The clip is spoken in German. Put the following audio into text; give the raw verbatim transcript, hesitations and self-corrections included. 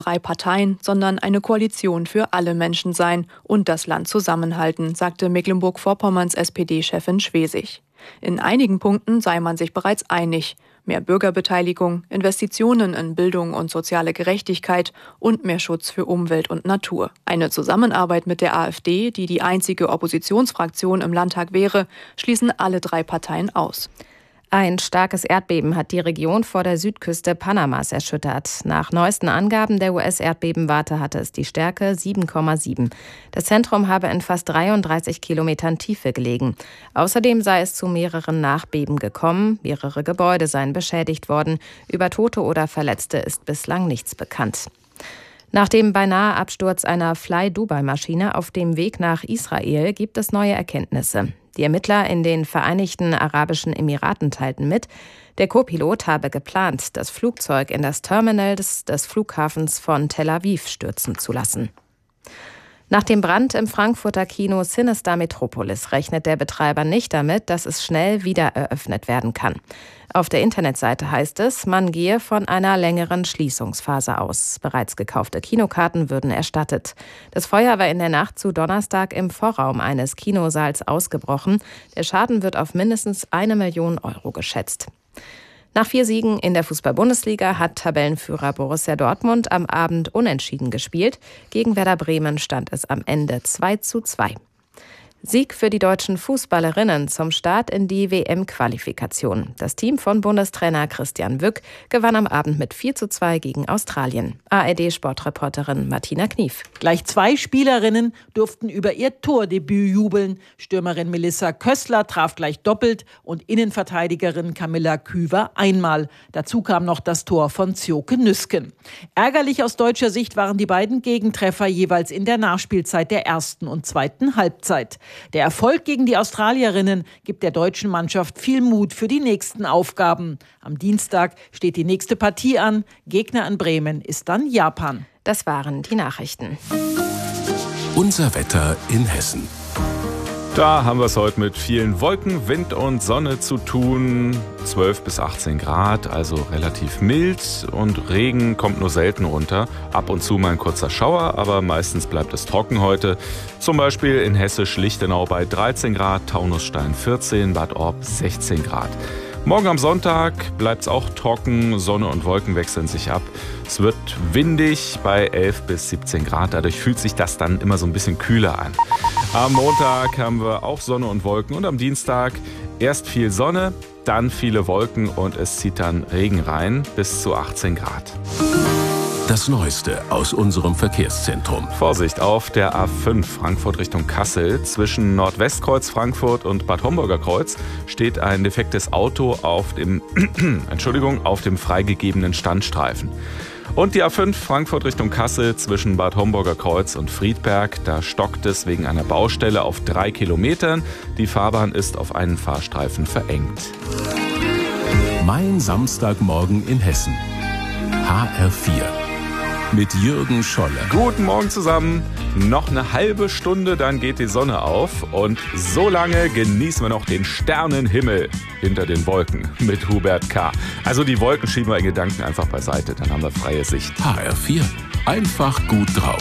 drei Parteien, sondern eine Koalition für alle Menschen sein und das Land zusammenhalten, sagte Mecklenburg-Vorpommerns S P D-Chefin Schwesig. In einigen Punkten sei man sich bereits einig. Mehr Bürgerbeteiligung, Investitionen in Bildung und soziale Gerechtigkeit und mehr Schutz für Umwelt und Natur. Eine Zusammenarbeit mit der AfD, die die einzige Oppositionsfraktion im Landtag wäre, schließen alle drei Parteien aus. Ein starkes Erdbeben hat die Region vor der Südküste Panamas erschüttert. Nach neuesten Angaben der U S-Erdbebenwarte hatte es die Stärke sieben Komma sieben. Das Zentrum habe in fast dreiunddreißig Kilometern Tiefe gelegen. Außerdem sei es zu mehreren Nachbeben gekommen. Mehrere Gebäude seien beschädigt worden. Über Tote oder Verletzte ist bislang nichts bekannt. Nach dem beinahe Absturz einer Fly-Dubai-Maschine auf dem Weg nach Israel gibt es neue Erkenntnisse. Die Ermittler in den Vereinigten Arabischen Emiraten teilten mit, der Co-Pilot habe geplant, das Flugzeug in das Terminal des, des Flughafens von Tel Aviv stürzen zu lassen. Nach dem Brand im Frankfurter Kino Sinister Metropolis rechnet der Betreiber nicht damit, dass es schnell wieder eröffnet werden kann. Auf der Internetseite heißt es, man gehe von einer längeren Schließungsphase aus. Bereits gekaufte Kinokarten würden erstattet. Das Feuer war in der Nacht zu Donnerstag im Vorraum eines Kinosaals ausgebrochen. Der Schaden wird auf mindestens eine Million Euro geschätzt. Nach vier Siegen in der Fußball-Bundesliga hat Tabellenführer Borussia Dortmund am Abend unentschieden gespielt. Gegen Werder Bremen stand es am Ende zwei zu zwei. Sieg für die deutschen Fußballerinnen zum Start in die W M-Qualifikation. Das Team von Bundestrainer Christian Wück gewann am Abend mit vier zu zwei gegen Australien. A R D-Sportreporterin Martina Knief. Gleich zwei Spielerinnen durften über ihr Tordebüt jubeln. Stürmerin Melissa Kössler traf gleich doppelt und Innenverteidigerin Camilla Küver einmal. Dazu kam noch das Tor von Zjoke Nüsken. Ärgerlich aus deutscher Sicht waren die beiden Gegentreffer jeweils in der Nachspielzeit der ersten und zweiten Halbzeit. Der Erfolg gegen die Australierinnen gibt der deutschen Mannschaft viel Mut für die nächsten Aufgaben. Am Dienstag steht die nächste Partie an. Gegner in Bremen ist dann Japan. Das waren die Nachrichten. Unser Wetter in Hessen. Da haben wir es heute mit vielen Wolken, Wind und Sonne zu tun. zwölf bis achtzehn Grad, also relativ mild. Und Regen kommt nur selten runter. Ab und zu mal ein kurzer Schauer, aber meistens bleibt es trocken heute. Zum Beispiel in Hessisch-Lichtenau bei dreizehn Grad, Taunusstein vierzehn, Bad Orb sechzehn Grad. Morgen am Sonntag bleibt es auch trocken, Sonne und Wolken wechseln sich ab. Es wird windig bei elf bis siebzehn Grad, dadurch fühlt sich das dann immer so ein bisschen kühler an. Am Montag haben wir auch Sonne und Wolken und am Dienstag erst viel Sonne, dann viele Wolken und es zieht dann Regen rein bis zu achtzehn Grad. Das Neueste aus unserem Verkehrszentrum. Vorsicht auf der A fünf Frankfurt Richtung Kassel. Zwischen Nordwestkreuz Frankfurt und Bad Homburger Kreuz steht ein defektes Auto auf dem, Entschuldigung, auf dem freigegebenen Standstreifen. Und die A fünf Frankfurt Richtung Kassel zwischen Bad Homburger Kreuz und Friedberg. Da stockt es wegen einer Baustelle auf drei Kilometern. Die Fahrbahn ist auf einen Fahrstreifen verengt. Mein Samstagmorgen in Hessen. H R vier. Mit Jürgen Scholle. Guten Morgen zusammen. Noch eine halbe Stunde, dann geht die Sonne auf. Und so lange genießen wir noch den Sternenhimmel hinter den Wolken mit Hubert K. Also die Wolken schieben wir in Gedanken einfach beiseite, dann haben wir freie Sicht. H R vier. Einfach gut drauf.